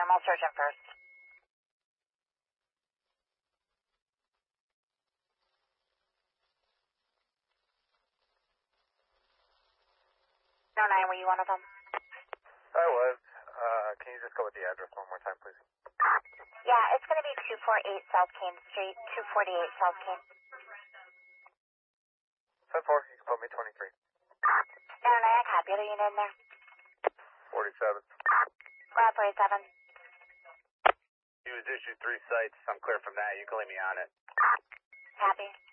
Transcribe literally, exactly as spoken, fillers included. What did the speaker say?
I'll search him first. No nine, were you one of them? I was. Uh, can you just go with the address one more time, please? Yeah, it's going to be two forty-eight South Kane Street, two forty-eight South Kane. ten four, you can put me twenty-three. No nine, I copy. Other unit in there? forty-seven. Grab forty-seven. He was issued three sites. I'm clear from that. You can leave me on it. Copy.